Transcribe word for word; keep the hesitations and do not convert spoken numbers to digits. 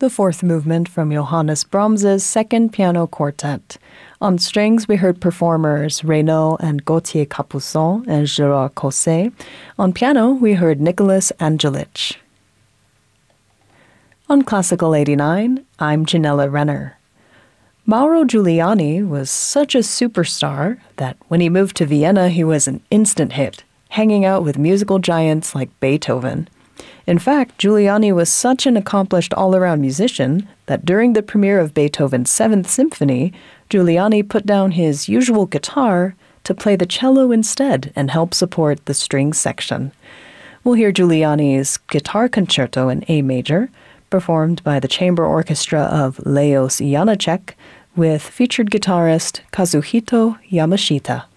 the fourth movement from Johannes Brahms's Second Piano Quartet. On strings, we heard performers Renaud and Gauthier Capuçon and Gérard Cosset. On piano, we heard Nicholas Angelich. On Classical eighty-nine, I'm Janella Renner. Mauro Giuliani was such a superstar that when he moved to Vienna, he was an instant hit, hanging out with musical giants like Beethoven. In fact, Giuliani was such an accomplished all-around musician that during the premiere of Beethoven's Seventh Symphony, Giuliani put down his usual guitar to play the cello instead and help support the string section. We'll hear Giuliani's Guitar Concerto in A major, performed by the chamber orchestra of Leos Janáček with featured guitarist Kazuhito Yamashita.